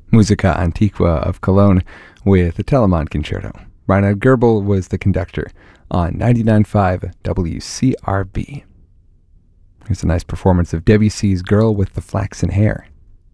Musica Antiqua of Cologne with the Telemann Concerto. Reinhard Goebel was the conductor on 99.5 WCRB. Here's a nice performance of Debussy's Girl with the Flaxen Hair.